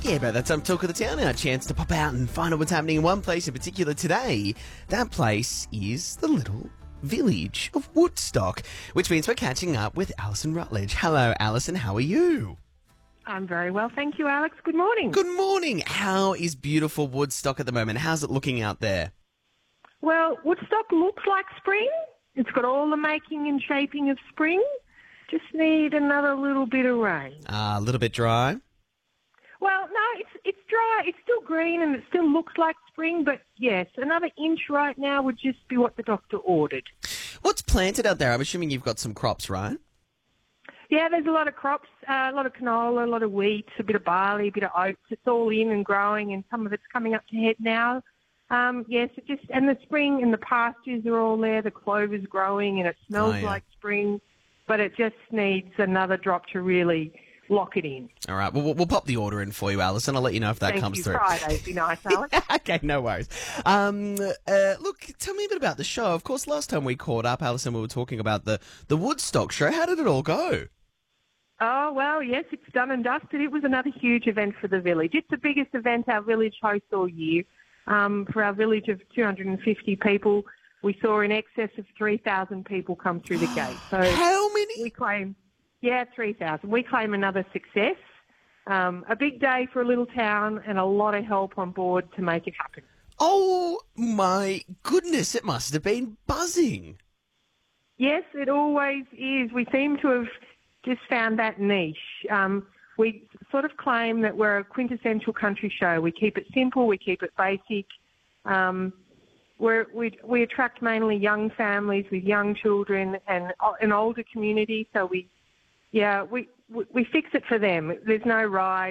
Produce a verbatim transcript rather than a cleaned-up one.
Yeah, but that's um, Talk of the Town, our chance to pop out and find out what's happening in one place in particular today. That place is the little village of Woodstock, which means we're catching up with Alison Rutledge. Hello, Alison. How are you? I'm very well, thank you, Alex. Good morning. Good morning. How is beautiful Woodstock at the moment? How's it looking out there? Well, Woodstock looks like spring. It's got all the making and shaping of spring. Just need another little bit of rain. Uh, a little bit dry. Well, no, it's it's dry. It's still green and it still looks like spring, but yes, another inch right now would just be what the doctor ordered. What's planted out there? I'm assuming you've got some crops, right? Yeah, there's a lot of crops, uh, a lot of canola, a lot of wheat, a bit of barley, a bit of oats. It's all in and growing, and some of it's coming up to head now. Um, yes, it just and the spring and the pastures are all there. The clover's growing, and it smells Oh, yeah. like spring, but it just needs another drop to really lock it in. All right, well, we'll, we'll pop the order in for you, Alison. I'll let you know if that Thank comes you. through. Friday'd be nice, Alex. Okay, no worries. Um, uh, look, tell me a bit about the show. Of course, last time we caught up, Alison, we were talking about the, the Woodstock show. How did it all go? Oh, well, yes, it's done and dusted. It was another huge event for the village. It's the biggest event our village hosts all year. Um, for our village of two hundred fifty people, we saw in excess of three thousand people come through the gate. So How many? we claim, yeah, three thousand. We claim another success. Um, a big day for a little town and a lot of help on board to make it happen. Oh, my goodness, it must have been buzzing. Yes, it always is. We seem to have just found that niche. Um, we sort of claim that we're a quintessential country show. We keep it simple, we keep it basic. Um, we're, we we attract mainly young families with young children and an older community. So we, yeah, we we fix it for them. There's no ride.